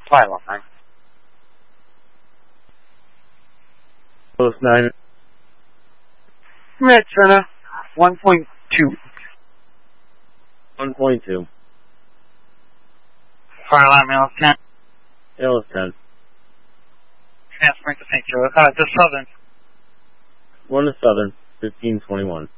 Twilight. Post 9. Red Center, 1.2. 1.2. Twilight Mills 10. Mills 10. Transferring to St. Joe. To Southern. 1 to Southern, 1521.